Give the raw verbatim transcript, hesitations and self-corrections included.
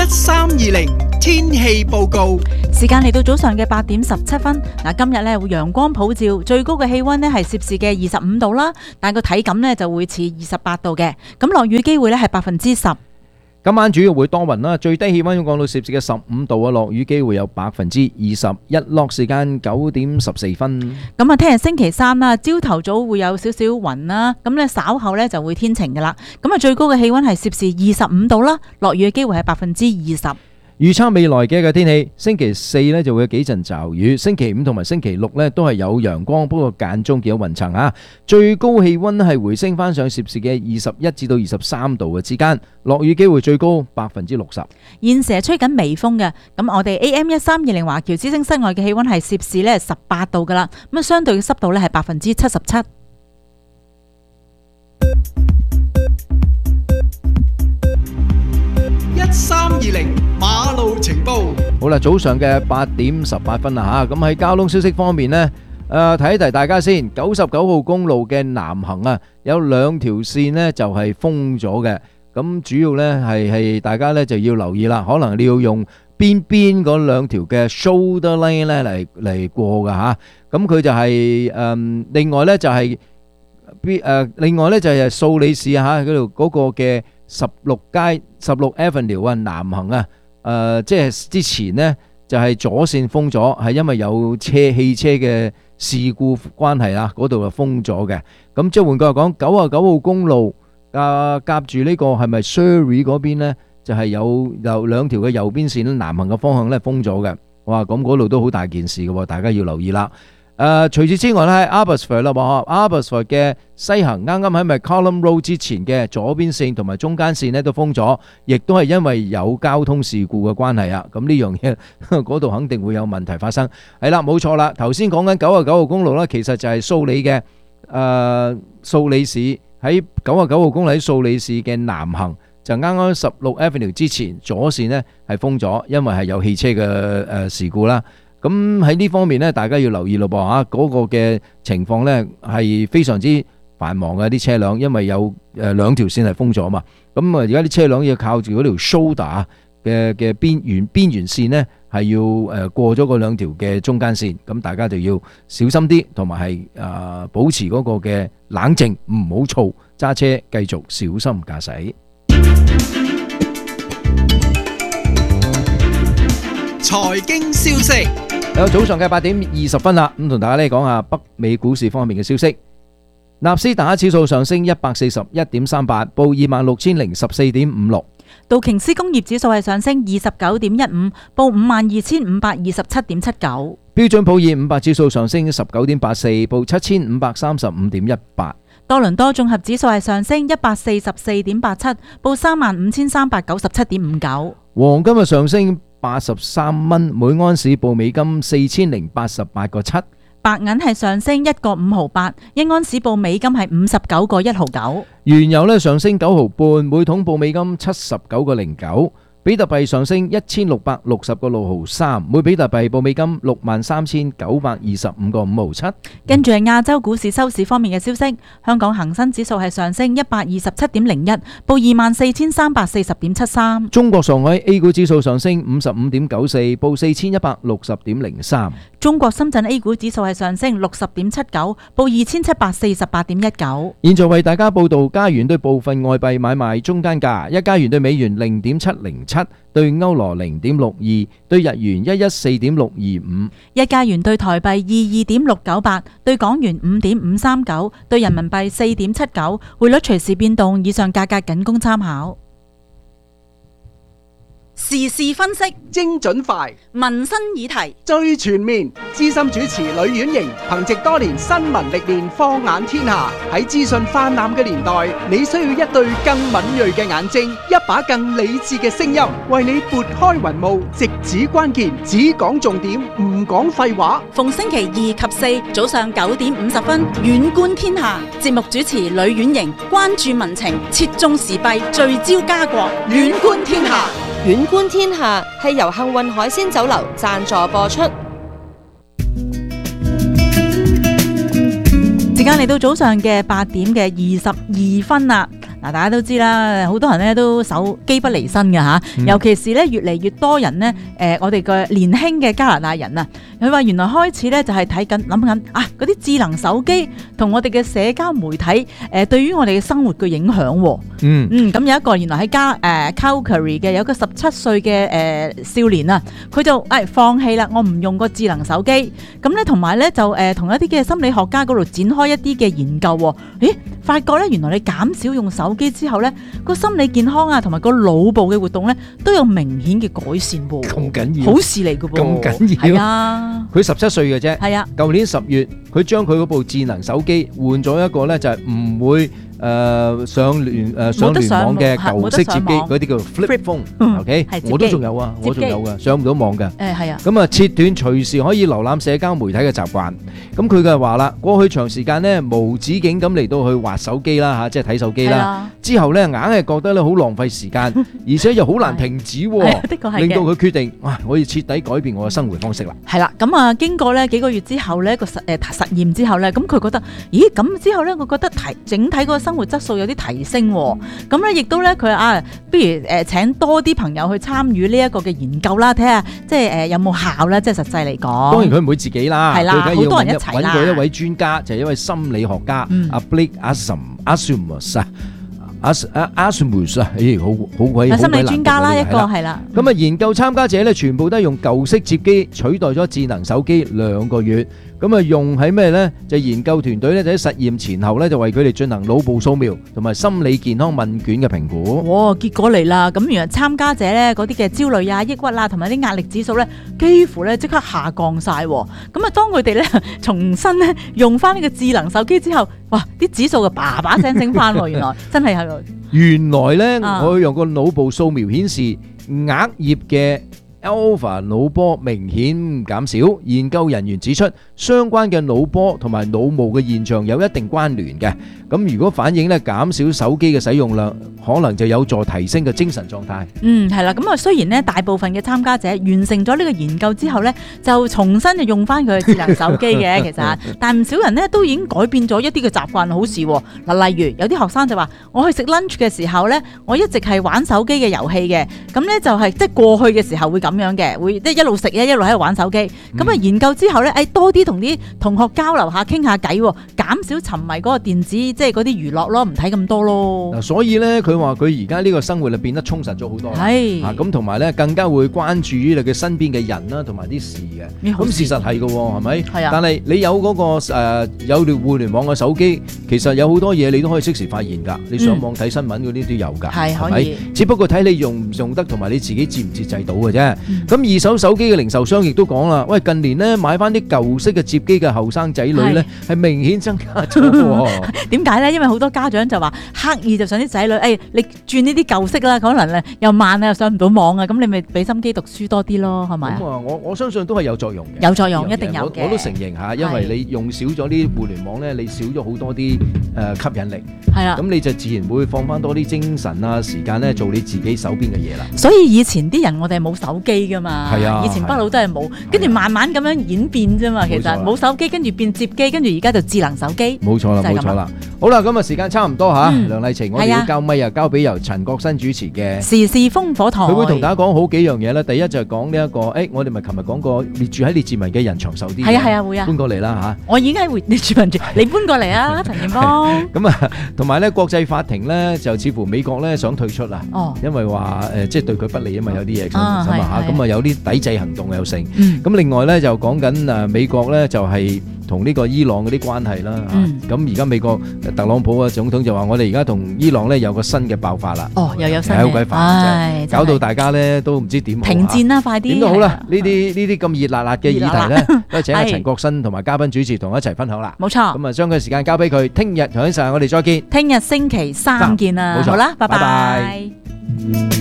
三二零天氣報告， 時間嚟到早上嘅八點十七分。嗱，今日咧會陽光普照，最高嘅氣溫咧係攝氏嘅二十五度啦，但係個體感咧就會似二十八度嘅。咁落雨機會咧係百分之十。 今晚主要會多雲啦，最低氣溫降到攝氏嘅十五度啊，落雨機會有百分之二十，日落時間九點十四分。 咁啊，聽日星期三啦，朝頭早會有少少雲啦，咁咧稍後咧就會天晴噶啦。咁啊，最高嘅氣溫係攝氏二十五度啦，落雨嘅機會係百分之二十。 預測未來嘅嘅天氣，星期四呢就會有幾陣驟雨，星期五同埋星期六呢都係有陽光，不過間中見有雲層啊。最高氣溫係回升翻上攝氏嘅二十一至到二十三度嘅之間，落雨機會最高百分之六十。 現時係吹緊微風嘅，咁我哋 A M 一三二零華僑之聲室外嘅氣溫係攝氏呢十八度噶啦，咁啊相對嘅濕度呢係百分之七十七。 一三二零馬路情報。 好啦，早上嘅八點十八分啦吓，咁喺交通消息方面呢，誒提一提大家先，九十九號公路嘅南行啊，有兩條線呢就係封咗嘅，咁主要呢係係大家呢就要留意啦，可能你要用邊邊嗰兩條嘅 shoulder lane 呢嚟嚟過噶吓，咁佢就係誒另外呢就係邊誒另外呢就係素里市吓嗰度嗰個嘅十六街十六 Avenue 啊南行啊，誒即係之前呢就係左線封咗，係因為有車汽車嘅事故關係啊，嗰度就封咗嘅。咁即係換句話講，九啊九號公路啊夾住呢個係咪 Surrey 嗰邊呢，就係有有兩條嘅右邊線咧南行嘅方向咧封咗嘅。哇，咁嗰度都好大件事嘅，大家要留意啦。誒，除此之外咧，喺 Abbotsford 啦，Abbotsford 嘅西行啱啱喺咪 Column Road 之前嘅左邊線同埋中間線咧都封咗，亦都係因為有交通事故嘅關係啊。咁呢樣嘢嗰度肯定會有問題發生。係啦，冇錯啦，頭先講緊九啊九號公路啦，其實就係蘇里嘅誒蘇里市喺九啊九號公路喺蘇里市嘅南行，就啱啱十六 Avenue 之前左線呢係封咗，因為係有汽車嘅誒事故啦。咁喺呢方面咧，大家要留意咯噃嚇，嗰個嘅情況咧係非常之繁忙嘅啲車輛，因為有誒兩條線係封咗嘛。咁啊，而家啲車輛要靠住嗰條 shoulder 嘅嘅邊緣邊緣線咧，係要誒過咗嗰兩條嘅中間線。咁大家就要小心啲，同埋係誒保持嗰個嘅冷靜，唔好躁，揸車繼續小心駕駛。 財經消息。 有早上嘅八點二十分啦，咁同大家咧講下北美股市方面嘅消息。納斯達克指數上升一百四十一點三八，報二萬六千零十四點五六。 道瓊斯工業指數係上升二十九點一五，報五萬二千五百二十七點七九。 標準普爾五百指數上升十九點八四，報七千五百三十五點一八。 多倫多綜合指數係上升一百四十四點八七，報三萬五千三百九十七點五九。 黃金日上升八十三蚊，每安士報美金四千零八十八個七。 白銀係上升一個五毫八，一安士報美金係五十九個一毫九。 原油咧上升九毫半，每桶報美金七十九個零九。比特幣上升一千六百六十個六毫三，每比特幣報美金六萬三千九百二十五個五毫七。 跟住係亞洲股市收市方面嘅消息，香港恒生指數係上升一百二十七點零一，報二萬四千三百四十點七三。 中國上海 A 股指數上升五十五點九四，報四千一百六十點零三。 中國深圳 A 股指數係上升六十點七九，報二千七百四十八點一九。 現在為大家報道加元對部分外幣買賣中間價：一加元對美元零點七零七，對歐羅零點六二，對日元一一四點六二五。 一加元對台幣二二點六九八，對港元五點五三九，對人民幣四點七九。匯率隨時變動，以上價格僅供參考。時事分析， 精準快， 民生議題最全面。資深主持呂婉瑩憑藉多年新聞歷練，放眼天下。喺資訊泛濫嘅年代，你需要一對更敏銳嘅眼睛，一把更理智嘅聲音，為你撥開雲霧，直指關鍵，只講重點，唔講廢話。 逢星期二及四早上九點五十分，遠觀天下。節目主持呂婉瑩關注民情，切中時弊，聚焦家國，遠觀天下。 遠觀天下係由幸運海鮮酒樓贊助播出。 時間嚟到早上嘅八點嘅二十二分啦。 嗱，大家都知啦，好多人咧都手機不離身嘅嚇， 嗯尤其是咧越嚟越多人咧，誒我哋嘅年輕嘅加拿大人啊，佢話原來開始咧就係睇緊諗緊啊嗰啲智能手機同我哋嘅社交媒體誒對於我哋嘅生活嘅影響喎。 嗯嗯，咁有一個原來喺加誒 Calgary 嘅有一個十七歲嘅誒少年啊，佢就誒放棄啦，我唔用個智能手機。咁咧同埋咧就誒同一啲嘅心理學家嗰度展開一啲嘅研究喎。咦，發覺咧原來你減少用手機之後咧，個心理健康啊同埋個腦部嘅活動咧都有明顯嘅改善喎。 咁緊要， 好事嚟嘅噃。 咁緊要係啊， 佢十七歲嘅啫。 係啊， 舊年十月，佢將佢嗰部智能手機換咗一個咧，就係唔會誒上聯誒上聯網嘅舊式接機，嗰啲叫 flip phone。OK，我都仲有啊，我仲有噶，上唔到網嘅。 誒係啊。 咁啊，切斷隨時可以瀏覽社交媒體嘅習慣。咁佢嘅話啦，過去長時間咧無止境咁嚟到去滑手機啦嚇，即係睇手機啦。之後咧硬係覺得咧好浪費時間，而且又好難停止喎， 的確係嘅， 令到佢決定哇，我要徹底改變我嘅生活方式啦。 係啦，咁啊經過咧幾個月之後咧個實誒實驗之後咧，咁佢覺得，咦咁之後咧，我覺得提整體嗰個生活質素有啲提升喎。咁咧亦都咧佢啊，不如誒請多啲朋友去參與呢一個嘅研究啦，睇下即係誒有冇效啦，即係實際嚟講。 當然佢唔會自己啦， 係啦，好多人一齊啦。 揾過一位專家，就係一位心理學家阿 Blake Asmus 啊。阿阿阿 Asmus 啊，誒好好鬼好心理專家啦，一個係啦。 咁啊，研究參加者咧，全部都係用舊式接機取代咗智能手機兩個月。咁啊，用喺咩咧？就研究團隊咧，就喺實驗前後咧，就為佢哋進行腦部掃描同埋心理健康問卷嘅評估。 哇！結果嚟啦，咁原來參加者咧嗰啲嘅焦慮啊、抑鬱啊，同埋啲壓力指數咧，幾乎咧即刻下降曬。咁啊，當佢哋咧重新咧用翻呢個智能手機之後，哇！啲指數就叭叭聲升翻喎。原來真係係。 原來咧， 啊、 我用個腦部掃描顯示額葉嘅 alpha 腦波明顯減少。研究人員指出，相關嘅腦波同埋腦霧嘅現象有一定關聯嘅。咁如果反映咧減少手機嘅使用量，可能就有助提升嘅精神狀態。 嗯，係啦。咁啊，雖然咧大部分嘅參加者完成咗呢個研究之後咧，就重新就用翻佢嘅智能手機嘅，其實，但唔少人咧都已經改變咗一啲嘅習慣，好事喎。嗱，例如有啲學生就話：我去食 lunch 嘅時候咧，我一直係玩手機嘅遊戲嘅。咁咧就係即係過去嘅時候會咁樣嘅，會即係一路食咧一路喺度玩手機。咁啊、嗯、研究之後咧，誒多啲同啲同學交流下，傾下偈，減少沉迷嗰個電子即係嗰啲娛樂咯，唔睇咁多咯。 嗱，所以咧佢話佢而家呢個生活就變得充實咗好多。係啊，咁同埋咧更加會關注於你嘅身邊嘅人啦，同埋啲事嘅。咁事實係嘅喎，係咪？係啊。但係你有嗰個誒有條互聯網嘅手機，其實有好多嘢你都可以即時發現㗎。你上網睇新聞嗰啲都有㗎， 係可以。 只不過睇你用唔用得，同埋你自己節唔節制到嘅啫。咁二手手機嘅零售商亦都講啦，喂，近年咧買翻啲舊式嘅接機嘅後生仔女咧，係明顯增加咗喎。點解咧？因為好多家長就話刻意就想啲仔女，誒，你轉呢啲舊式啦，可能咧又慢啊，又上唔到網啊，咁你咪俾心機讀書多啲咯，係咪啊？咁啊， 我我相信都係有作用嘅。 有作用，一定有嘅。 我都承認嚇，因為你用少咗啲互聯網咧，你少咗好多啲誒吸引力。係啊。咁你就自然會放翻多啲精神啊、時間咧做你自己手邊嘅嘢啦。 所以以前啲人我哋係冇手機噶嘛，係啊，以前不嬲都係冇，跟住慢慢咁樣演變啫嘛。其實冇手機，跟住變接機，跟住而家就智能手機。 冇錯啦，冇錯啦。好啦，咁啊時間差唔多嚇，梁麗晴，我哋要交咪啊，交俾由陳國新主持嘅時事風火台。 佢會同大家講好幾樣嘢咧。第一就係講呢一個，誒，我哋咪琴日講過列住喺列治文嘅人長壽啲。 係啊係啊，會啊。 搬過嚟啦嚇。 我已經喺列治文住，你搬過嚟啊，陳健邦。 咁啊，同埋咧國際法庭咧就似乎美國咧想退出啦。哦。因為話誒，即係對佢不利啊嘛，有啲嘢咁啊嚇，咁啊有啲抵制行動又成。嗯。咁另外咧就講緊誒美國咧就係同呢個伊朗嗰啲關係啦。嗯。咁而家美國特朗普啊總統就話：我哋而家同伊朗咧有個新嘅爆發啦。哦，又有新嘅。好鬼煩，搞到大家咧都唔知點。 停戰啦，快啲！ 點都好啦，呢啲呢啲咁熱辣辣嘅議題咧，都請阿陳國新同埋嘉賓主持同我一齊分享啦。 冇錯。咁啊，將佢時間交俾佢，聽日同一時間我哋再見。 聽日星期三見啦。 冇錯。 好啦，拜拜。